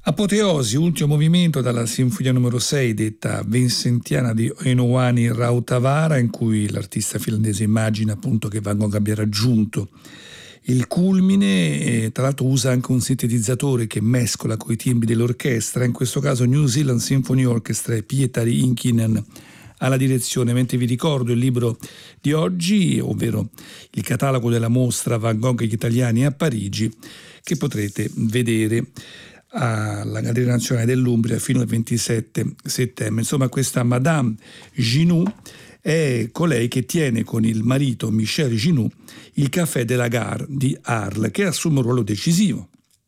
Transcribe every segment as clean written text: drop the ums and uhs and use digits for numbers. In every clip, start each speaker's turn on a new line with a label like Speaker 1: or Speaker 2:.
Speaker 1: Apoteosi, ultimo movimento dalla Sinfonia numero 6, detta vincentiana di Enoani Rautavaara, in cui l'artista finlandese immagina appunto che Van Gogh abbia raggiunto il culmine, e tra l'altro usa anche un sintetizzatore che mescola coi timbri dell'orchestra, in questo caso New Zealand Symphony Orchestra e Pietari Inkinen alla direzione. Mentre vi ricordo il libro di oggi, ovvero il catalogo della mostra Van Gogh e gli italiani a Parigi, che potrete vedere alla Galleria Nazionale dell'Umbria fino al 27 settembre. Insomma, questa Madame Ginoux è colei che tiene con il marito Michel Ginoux il Café de la Gare di Arles, che assume un ruolo decisivo.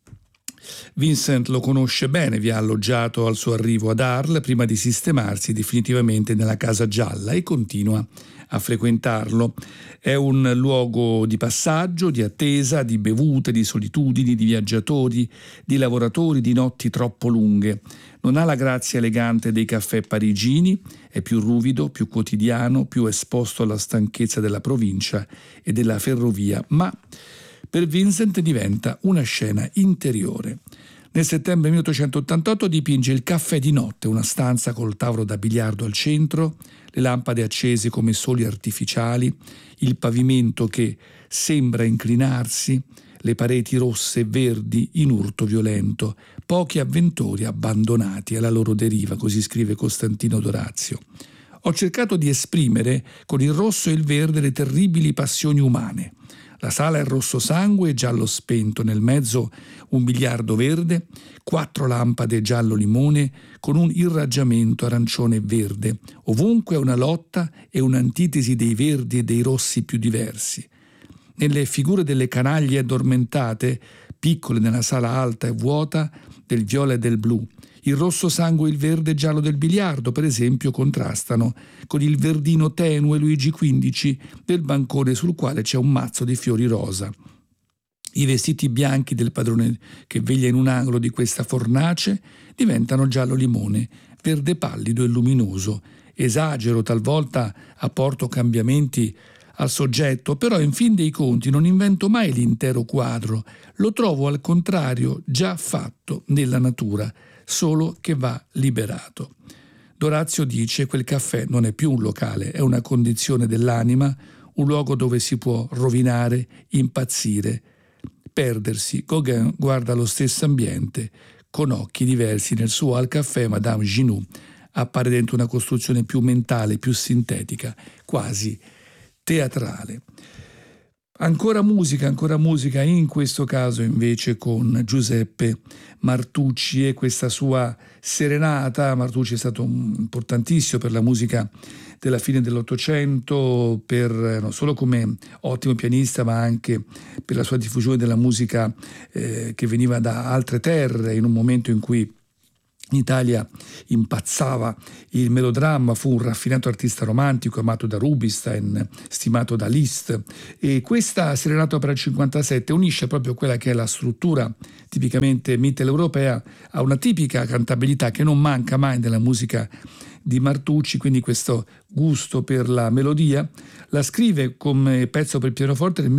Speaker 1: Vincent lo conosce bene, vi ha alloggiato al suo arrivo ad Arles prima di sistemarsi definitivamente nella Casa Gialla e continua a frequentarlo. È un luogo di passaggio, di attesa, di bevute, di solitudini, di viaggiatori, di lavoratori, di notti troppo lunghe. Non ha la grazia elegante dei caffè parigini, è più ruvido, più quotidiano, più esposto alla stanchezza della provincia e della ferrovia, ma per Vincent diventa una scena interiore. Nel settembre 1888 dipinge il Caffè di notte, una stanza col tavolo da biliardo al centro, le lampade accese come soli artificiali, il pavimento che sembra inclinarsi, le pareti rosse e verdi in urto violento, pochi avventori abbandonati alla loro deriva, così scrive Costantino D'Orazio. Ho cercato di esprimere con il rosso e il verde le terribili passioni umane. La sala è rosso sangue e giallo spento, nel mezzo un biliardo verde, 4 lampade giallo limone con un irraggiamento arancione e verde. Ovunque una lotta e un'antitesi dei verdi e dei rossi più diversi. Nelle figure delle canaglie addormentate, piccole nella sala alta e vuota, del viola e del blu, il rosso sangue e il verde giallo del biliardo, per esempio, contrastano con il verdino tenue Luigi XV del bancone sul quale c'è un mazzo di fiori rosa. I vestiti bianchi del padrone che veglia in un angolo di questa fornace diventano giallo limone, verde pallido e luminoso. Esagero, talvolta apporto cambiamenti al soggetto, però in fin dei conti non invento mai l'intero quadro, lo trovo al contrario già fatto nella natura, solo che va liberato. D'Orazio dice: quel caffè non è più un locale, è una condizione dell'anima, un luogo dove si può rovinare, impazzire, perdersi. Gauguin guarda lo stesso ambiente con occhi diversi. Nel suo Al Café Madame Ginoux appare dentro una costruzione più mentale, più sintetica, quasi teatrale. Ancora musica, in questo caso invece con Giuseppe Martucci e questa sua serenata. Martucci è stato importantissimo per la musica della fine dell'Ottocento, non solo come ottimo pianista, ma anche per la sua diffusione della musica che veniva da altre terre, in un momento in cui in Italia impazzava il melodramma. Fu un raffinato artista romantico amato da Rubinstein, stimato da Liszt, e questa Serenata Opera 57 unisce proprio quella che è la struttura tipicamente mitteleuropea a una tipica cantabilità che non manca mai nella musica di Martucci, quindi questo gusto per la melodia. La scrive come pezzo per pianoforte nel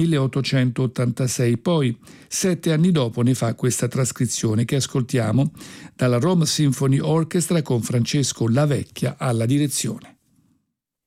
Speaker 1: 1886, poi 7 anni dopo ne fa questa trascrizione che ascoltiamo dalla Rome Symphony Orchestra con Francesco Lavecchia alla direzione.